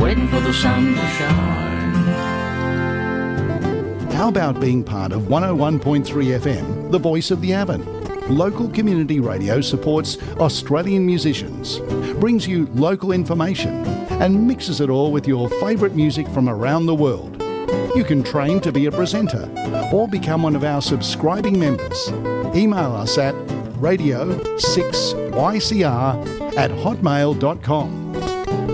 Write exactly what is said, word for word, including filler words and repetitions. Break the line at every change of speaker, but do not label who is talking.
waiting for the sun to shine.
How about being part of one oh one point three F M, the voice of the Avon? Local community radio supports Australian musicians, brings you local information and mixes it all with your favourite music from around the world. You can train to be a presenter or become one of our subscribing members. Email us at radio six y c r at hotmail dot com.